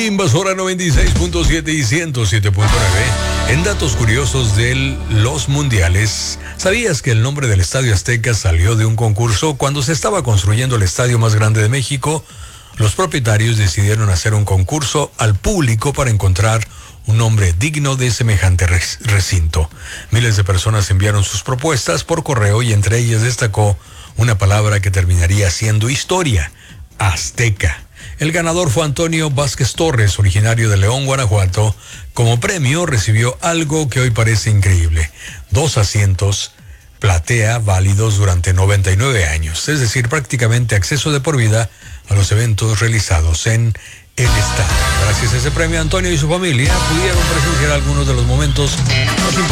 Invasora 96.7 y 107.9. En datos curiosos de los mundiales, ¿sabías que el nombre del Estadio Azteca salió de un concurso? Cuando se estaba construyendo el estadio más grande de México, los propietarios decidieron hacer un concurso al público para encontrar un nombre digno de semejante recinto. Miles de personas enviaron sus propuestas por correo y entre ellas destacó una palabra que terminaría siendo historia: Azteca. El ganador fue Antonio Vázquez Torres, originario de León, Guanajuato. Como premio recibió algo que hoy parece increíble: 2 asientos platea válidos durante 99 años, es decir, prácticamente acceso de por vida a los eventos realizados en el estadio. Gracias a ese premio, Antonio y su familia pudieron presenciar algunos de los momentos más importantes